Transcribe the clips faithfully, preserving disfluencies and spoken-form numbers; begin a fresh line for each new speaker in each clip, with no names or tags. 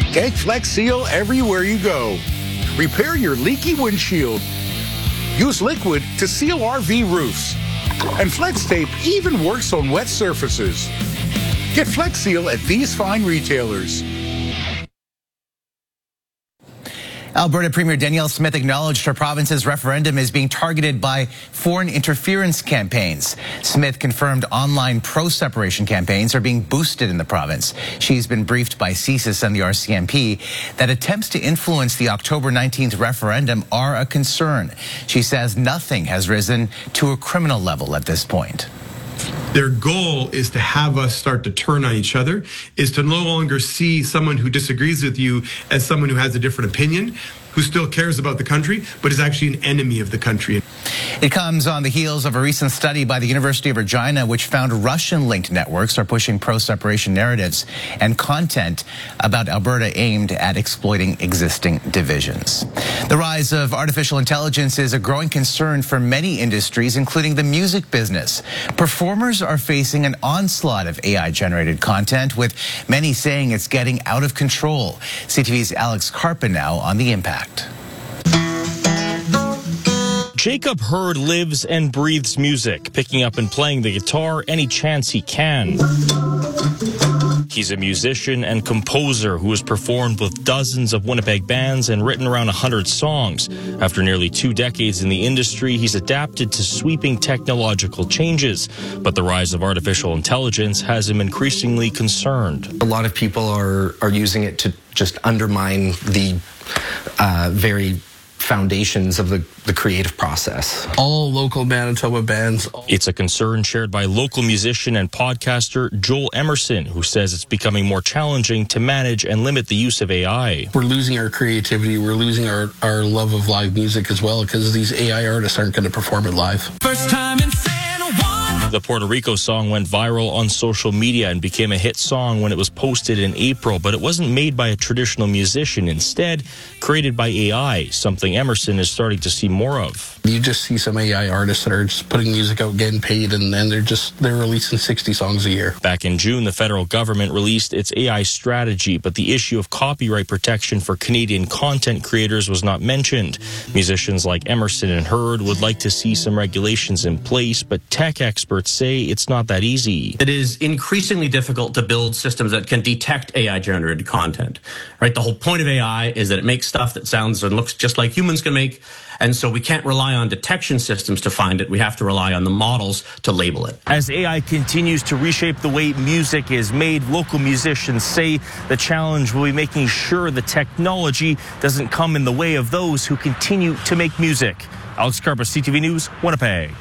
Take Flex Seal everywhere you go. Repair your leaky windshield. Use liquid to seal R V roofs. And Flex Tape even works on wet surfaces. Get Flex Seal at these fine retailers.
Alberta Premier Danielle Smith acknowledged her province's referendum is being targeted by foreign interference campaigns. Smith confirmed online pro-separation campaigns are being boosted in the province. She's been briefed by C S I S and the R C M P that attempts to influence the October nineteenth referendum are a concern. She says nothing has risen to a criminal level at this point.
Their goal is to have us start to turn on each other, is to no longer see someone who disagrees with you as someone who has a different opinion, who still cares about the country, but is actually an enemy of the country.
It comes on the heels of a recent study by the University of Regina, which found Russian-linked networks are pushing pro-separation narratives and content about Alberta aimed at exploiting existing divisions. The rise of artificial intelligence is a growing concern for many industries, including the music business. Performers are facing an onslaught of A I-generated content, with many saying it's getting out of control. C T V's Alex Carpin now on the impact.
Jacob Hurd lives and breathes music, picking up and playing the guitar any chance he can. He's a musician and composer who has performed with dozens of Winnipeg bands and written around one hundred songs. After nearly two decades in the industry, he's adapted to sweeping technological changes. But the rise of artificial intelligence has him increasingly concerned.
A lot of people are, are using it to just undermine the uh, very foundations of the, the creative process.
All local Manitoba bands.
It's a concern shared by local musician and podcaster Joel Emerson, who says it's becoming more challenging to manage and limit the use of A I.
We're losing our creativity. We're losing our, our love of live music as well, because these A I artists aren't going to perform it live. First time in
The Puerto Rico song went viral on social media and became a hit song when it was posted in April, but it wasn't made by a traditional musician. Instead, created by A I, something Emerson is starting to see more of.
You just see some A I artists that are just putting music out, getting paid, and then they're just they're releasing sixty songs a year.
Back in June, the federal government released its A I strategy, but the issue of copyright protection for Canadian content creators was not mentioned. Musicians like Emerson and Hurd would like to see some regulations in place, but tech experts say it's not that easy.
It is increasingly difficult to build systems that can detect A I-generated content. Right? The whole point of A I is that it makes stuff that sounds and looks just like humans can make, and so we can't rely on detection systems to find it. We have to rely on the models to label it.
As A I continues to reshape the way music is made, local musicians say the challenge will be making sure the technology doesn't come in the way of those who continue to make music. Alex Carpin, C T V News, Winnipeg.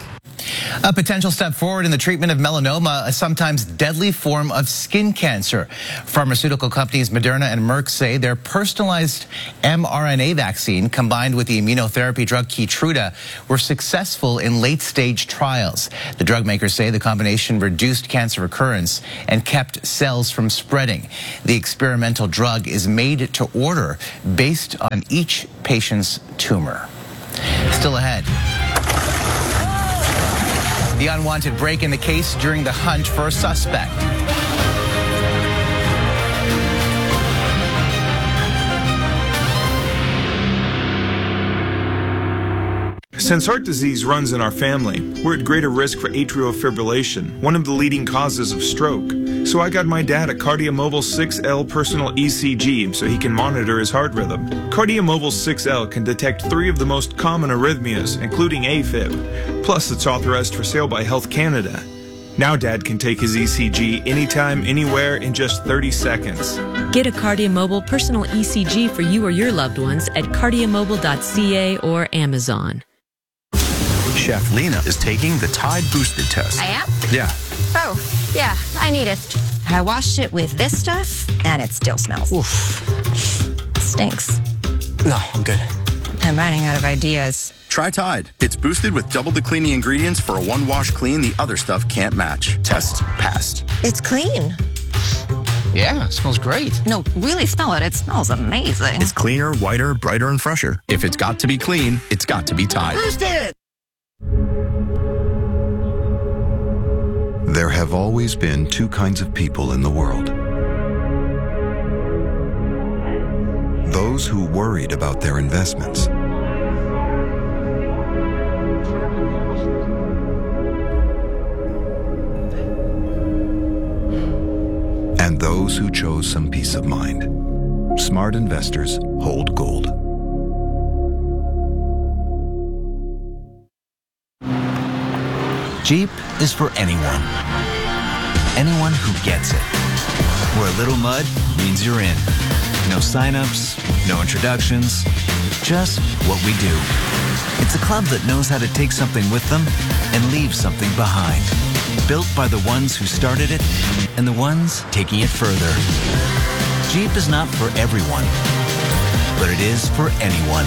A potential step forward in the treatment of melanoma, a sometimes deadly form of skin cancer. Pharmaceutical companies Moderna and Merck say their personalized mRNA vaccine combined with the immunotherapy drug Keytruda were successful in late-stage trials. The drug makers say the combination reduced cancer recurrence and kept cells from spreading. The experimental drug is made to order based on each patient's tumor. Still ahead. The unwanted break in the case during the hunt for a suspect.
Since heart disease runs in our family, we're at greater risk for atrial fibrillation, one of the leading causes of stroke. So I got my dad a KardiaMobile six L personal E C G so he can monitor his heart rhythm. KardiaMobile six L can detect three of the most common arrhythmias, including AFib. Plus, it's authorized for sale by Health Canada. Now Dad can take his E C G anytime, anywhere in just thirty seconds.
Get a KardiaMobile personal E C G for you or your loved ones at kardiamobile dot c a or Amazon.
Chef Lena is taking the Tide Boosted test.
I am?
Yeah.
Oh, yeah, I need it. I washed it with this stuff, and it still smells.
Oof.
It stinks.
No, I'm good.
I'm running out of ideas.
Try Tide. It's boosted with double the cleaning ingredients for a one-wash clean the other stuff can't match. Test passed.
It's clean.
Yeah, it smells great.
No, really smell it. It smells amazing.
It's cleaner, whiter, brighter, and fresher. If it's got to be clean, it's got to be Tide.
Boosted!
There have always been two kinds of people in the world. those who worried about their investments. And those who chose some peace of mind. Smart investors hold gold.
Jeep is for anyone. Anyone who gets it. Where a little mud means you're in. No signups, no introductions, just what we do. It's a club that knows how to take something with them and leave something behind. Built by the ones who started it and the ones taking it further. Jeep is not for everyone, but it is for anyone.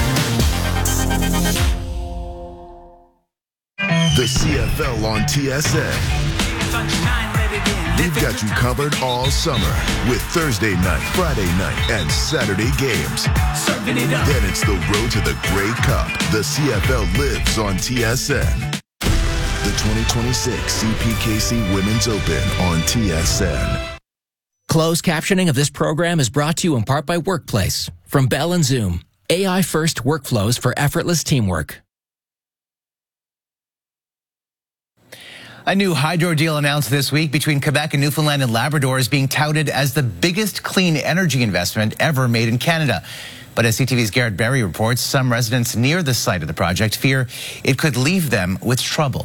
The C F L on T S N. We've got you covered all summer with Thursday night, Friday night, and Saturday games. Then it's the road to the Grey Cup. The C F L lives on T S N. The twenty twenty-six C P K C Women's Open on T S N.
Closed captioning of this program is brought to you in part by Workplace from Bell and Zoom. A I-first workflows for effortless teamwork.
A new hydro deal announced this week between Quebec and Newfoundland and Labrador is being touted as the biggest clean energy investment ever made in Canada. But as C T V's Garrett Berry reports, some residents near the site of the project fear it could leave them with trouble.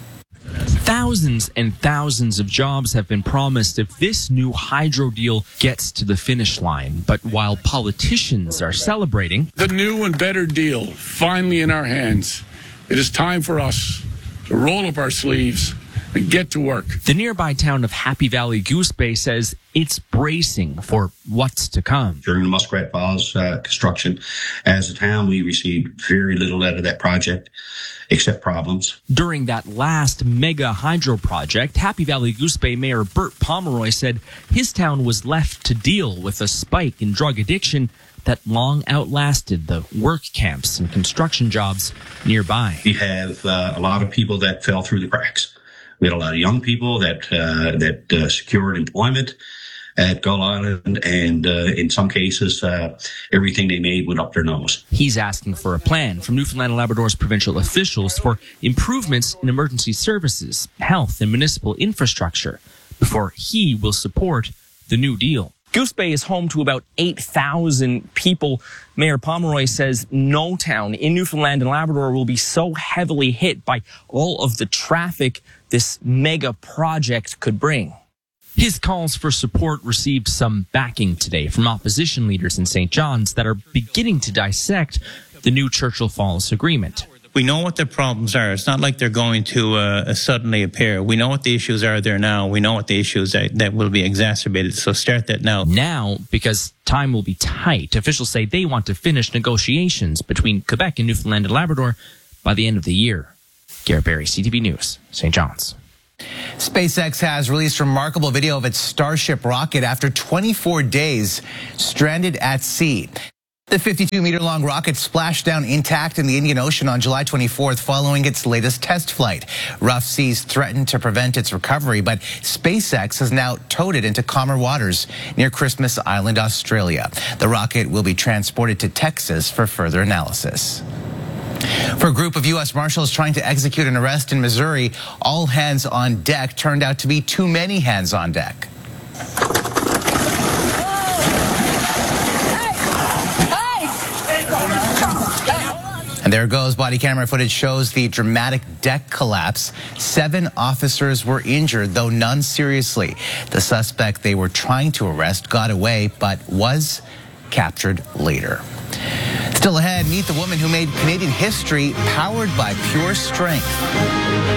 Thousands and thousands of jobs have been promised if this new hydro deal gets to the finish line. But while politicians are celebrating,
the new and better deal finally in our hands, it is time for us to roll up our sleeves and get to work.
The nearby town of Happy Valley Goose Bay says it's bracing for what's to come.
During the Muskrat Falls uh, construction, as a town, we received very little out of that project, except problems.
During that last mega hydro project, Happy Valley Goose Bay Mayor Bert Pomeroy said his town was left to deal with a spike in drug addiction that long outlasted the work camps and construction jobs nearby.
We have uh, a lot of people that fell through the cracks. We had a lot of young people that uh, that uh, secured employment at Gull Island, and uh, in some cases, uh, everything they made went up their nose.
He's asking for a plan from Newfoundland and Labrador's provincial officials for improvements in emergency services, health, and municipal infrastructure before he will support the new deal. Goose Bay is home to about eight thousand people. Mayor Pomeroy says no town in Newfoundland and Labrador will be so heavily hit by all of the traffic this mega project could bring. His calls for support received some backing today from opposition leaders in Saint John's that are beginning to dissect the new Churchill Falls agreement.
We know what the problems are. It's not like they're going to uh, suddenly appear. We know what the issues are there now. We know what the issues that, that will be exacerbated. So start that now.
Now, because time will be tight, officials say they want to finish negotiations between Quebec and Newfoundland and Labrador by the end of the year. Garrett Berry, C T V News, Saint John's.
SpaceX has released remarkable video of its Starship rocket after twenty-four days stranded at sea. The fifty-two meter long rocket splashed down intact in the Indian Ocean on July twenty-fourth following its latest test flight. Rough seas threatened to prevent its recovery, but SpaceX has now towed it into calmer waters near Christmas Island, Australia. The rocket will be transported to Texas for further analysis. For a group of U S Marshals trying to execute an arrest in Missouri, all hands on deck turned out to be too many hands on deck. And there goes. Body camera footage shows the dramatic deck collapse. Seven officers were injured, though none seriously. The suspect they were trying to arrest got away, but was captured later. Still ahead, meet the woman who made Canadian history powered by pure strength.